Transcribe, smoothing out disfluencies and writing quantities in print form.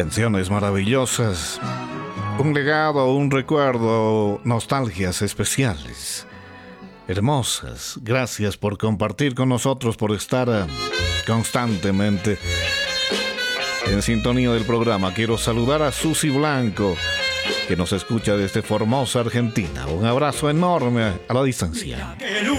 Canciones maravillosas, un legado, un recuerdo, nostalgias especiales, hermosas. Gracias por compartir con nosotros, por estar constantemente en sintonía del programa. Quiero saludar a Susi Blanco, que nos escucha desde Formosa, Argentina. Un abrazo enorme a la distancia.